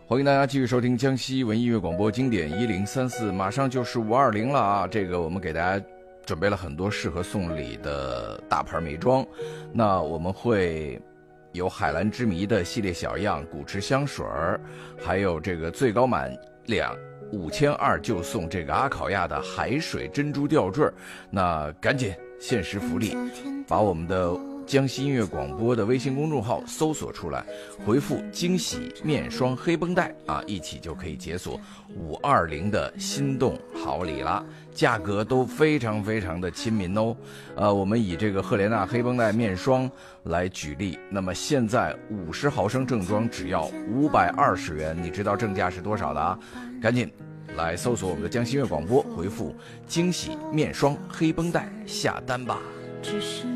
欢迎大家继续收听江西文艺乐广播经典1034，马上就是520了啊！这个我们给大家准备了很多适合送礼的大牌美妆，那我们会有海蓝之谜的系列小样、古驰香水，还有这个最高满5200就送这个阿考亚的海水珍珠吊坠。那赶紧限时福利，把我们的江西音乐广播的微信公众号搜索出来，回复惊喜面霜黑绷带啊，一起就可以解锁520的心动好礼啦，价格都非常非常的亲民哦。我们以这个赫莲娜黑绷带面霜来举例，那么现在50毫升正装只要520元，你知道正价是多少的啊？赶紧来搜索我们的江西音乐广播，回复惊喜面霜黑绷带下单吧。